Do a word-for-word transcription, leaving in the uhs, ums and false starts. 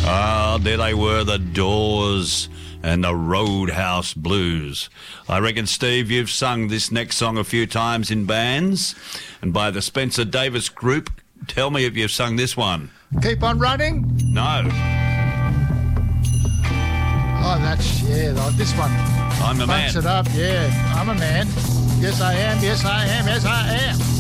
Ah, there they were, the Doors and the Roadhouse Blues. I reckon, Steve, you've sung this next song a few times in bands, and by the Spencer Davis Group. Tell me if you've sung this one. Keep on Running? No. Oh, that's, yeah, like this one. I'm a man. Bunks it up, yeah. I'm a man. Yes, I am. Yes, I am. Yes, I am.